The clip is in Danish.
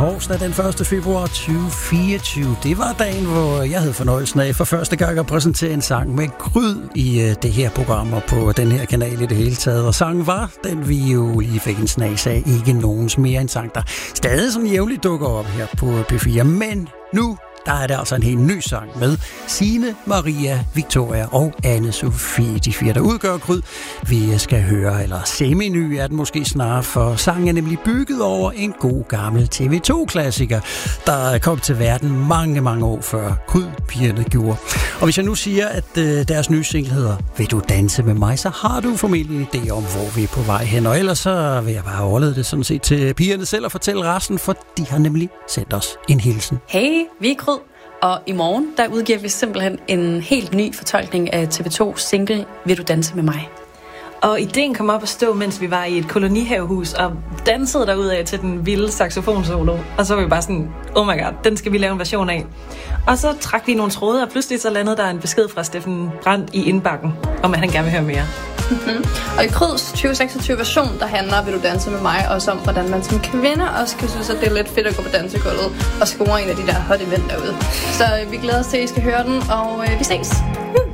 torsdag den 1. februar 2024. Det var dagen, hvor jeg havde fornøjelsen af for første gang at præsentere en sang med Kryd i det her program og på den her kanal i det hele taget. Og sangen var den, vi jo lige fik en snas af, ikke nogens mere en sang, der stadig sådan jævnligt dukker op her på P4. Men nu der er der altså en helt ny sang med Signe, Maria, Victoria og Anne-Sophie. De fire, der udgør Kryd. Vi skal høre, eller semi-ny er den måske snarere, for sangen er nemlig bygget over en god gammel TV2-klassiker, der kom til verden mange, mange år før Kryd-pigerne gjorde. Og hvis jeg nu siger, at deres nye single hedder Vil du danse med mig, så har du formentlig en idé om, hvor vi er på vej hen. Og ellers så vil jeg bare overlade det sådan set til pigerne selv og fortælle resten, for de har nemlig sendt os en hilsen. Hey, vi er Kryd. Og i morgen, der udgiver vi simpelthen en helt ny fortolkning af TV2's single Vil du danse med mig? Og ideen kom op at stå, mens vi var i et kolonihavehus og dansede derudad til den vilde saxofonsolo. Og så var vi bare sådan, oh my god, den skal vi lave en version af. Og så trak vi nogle tråde, og pludselig så landede der en besked fra Steffen Brandt i indbakken, om at han gerne vil høre mere. Mm-hmm. Og i Kryds 2026 version, der handler Vil du danse med mig også om, hvordan man som kvinde også kan synes, at det er lidt fedt at gå på dansegulvet og score en af de der hot event derude. Så vi glæder os til, at I skal høre den, og vi ses.